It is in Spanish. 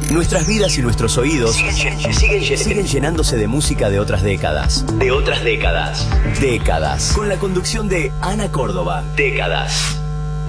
Nuestras vidas y nuestros oídos siguen llenándose de música de otras décadas. De otras décadas. Décadas. Con la conducción de Ana Córdoba. Décadas.